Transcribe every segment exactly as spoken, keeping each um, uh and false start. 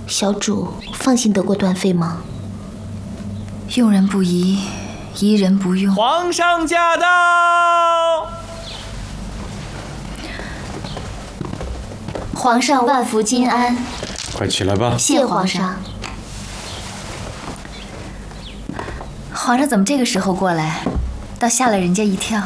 小主放心得过端妃吗？ 用人不疑，疑人不用。 皇上驾到！ 皇上万福金安。 快起来吧。 谢皇上。 皇上怎么这个时候过来，倒吓了人家一跳。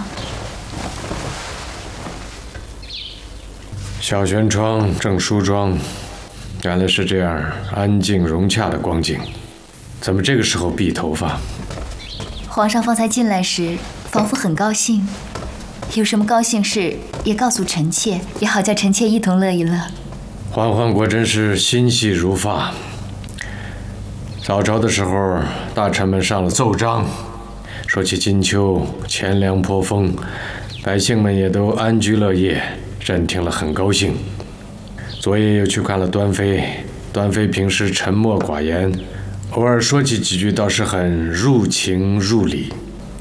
小轩窗正梳妆，原来是这样安静融洽的光景，怎么这个时候避头发？ 皇上方才进来时，仿佛很高兴，有什么高兴事也告诉臣妾，也好叫臣妾一同乐一乐。 嬛嬛果真是心细如发。早朝的时候，大臣们上了奏章，说起金秋钱粮颇丰，百姓们也都安居乐业，朕听了很高兴。昨夜又去看了端妃，端妃平时沉默寡言，偶尔说起几句倒是很入情入理。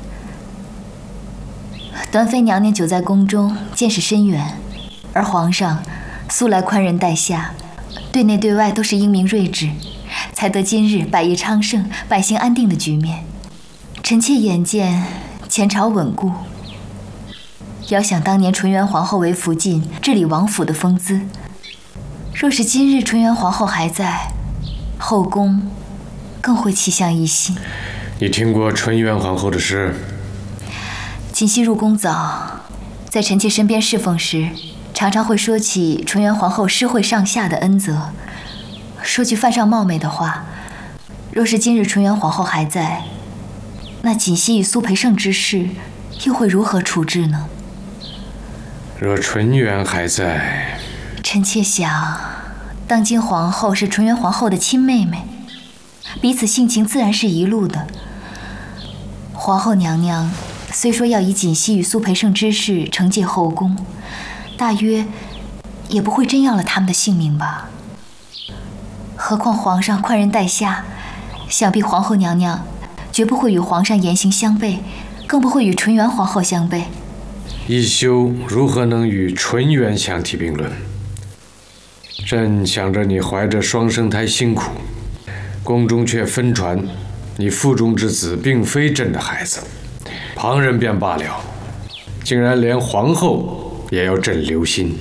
端妃娘娘久在宫中，见识深远，而皇上素来宽仁待下，对内对外都是英明睿智，才得今日百业昌盛、百姓安定的局面。臣妾眼见前朝稳固，遥想当年纯元皇后为福晋治理王府的风姿，若是今日纯元皇后还在，后宫更会气象一新。 你听过纯元皇后的事？ 锦汐入宫早，在臣妾身边侍奉时，常常会说起纯元皇后施惠上下的恩泽。说句犯上冒昧的话，若是今日纯元皇后还在，那锦汐与苏培盛之事又会如何处置呢？ 若纯元还在， 臣妾想，当今皇后是纯元皇后的亲妹妹，彼此性情自然是一路的。皇后娘娘虽说要以锦汐与苏培盛之事惩戒后宫，大约也不会真要了他们的性命吧。何况皇上宽仁待下，想必皇后娘娘绝不会与皇上言行相悖，更不会与纯元皇后相悖。 一休如何能与纯元相提并论？朕想着你怀着双生胎辛苦，宫中却分传你腹中之子并非朕的孩子，旁人便罢了，竟然连皇后也要朕留心。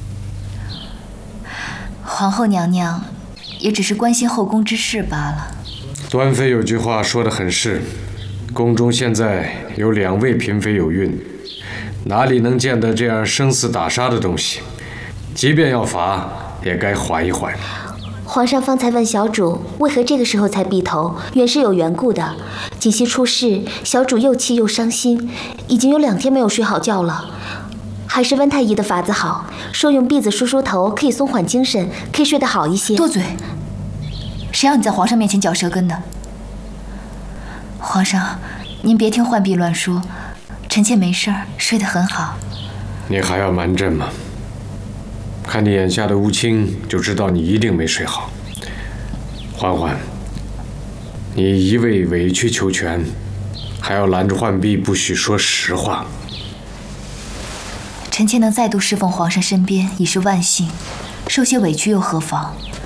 皇后娘娘也只是关心后宫之事罢了。 端妃有句话说得很是，宫中现在有两位嫔妃有孕，哪里能见得这样生死打杀的东西？即便要罚，也该缓一缓。 皇上方才问小主为何这个时候才避头，原是有缘故的。锦汐出事，小主又气又伤心，已经有两天没有睡好觉了。还是温太医的法子好，说用篦子梳梳头可以松缓精神，可以睡得好一些。 多嘴！谁让你在皇上面前嚼舌根的？皇上，您别听浣碧乱说，臣妾没事儿，睡得很好。 你还要瞒朕吗？看你眼下的乌青，就知道你一定没睡好。嬛嬛，你一味委曲求全，还要拦着浣碧不许说实话。 臣妾能再度侍奉皇上身边，已是万幸，受些委屈又何妨？